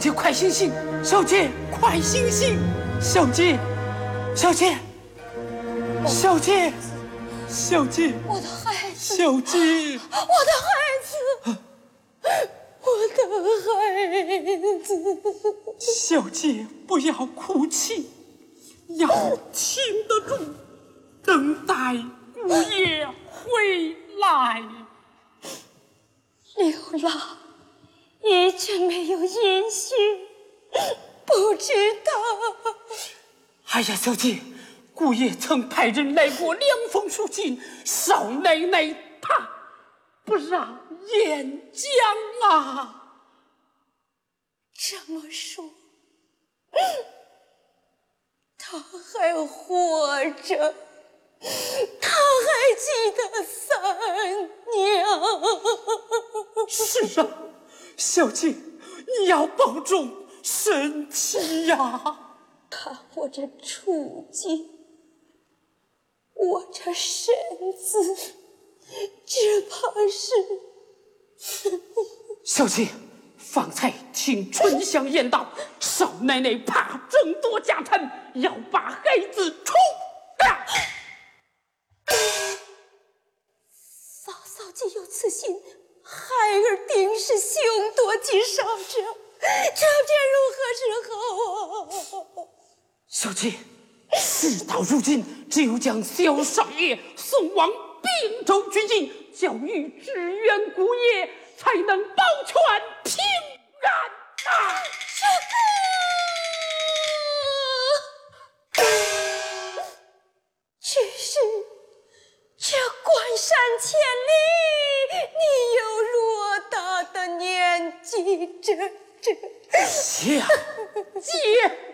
姐快醒醒！小姐快醒醒！小姐，小姐，小姐，小姐， 我的孩子， 小姐， 我的孩子，我的孩子， 小姐不要哭泣，要挺得住，等待姑爷回来。 刘郎一直没有音讯，不知道。 哎呀，小姐，姑爷曾派人来过两封书信，少奶奶怕不让言讲啊。 这么说，他还活着，他还记得三娘。 是啊，小姐，你要保重身体呀。 看我这处境，我这身子，只怕是…… 小姐，方才听春香言道，少奶奶怕争夺家产，要把孩子处了。 嫂嫂既有此心，孩儿定是凶多吉少者，这便如何是好啊？ 小姐，事到如今，只有将小少爷送往并州军营，教育支援姑爷，才能保全平安啊！ 只是这关山千里，你有偌大的年纪，这小姐。